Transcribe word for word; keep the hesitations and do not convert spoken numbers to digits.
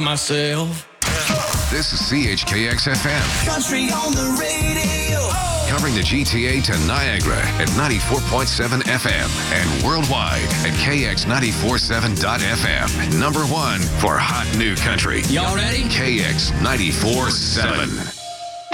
myself. This is C H K X F M. Country on the radio. Covering the G T A to Niagara at ninety-four point seven F M and worldwide at K X nine four seven dot F M. Number one for hot new country. Y'all ready? K X nine four seven.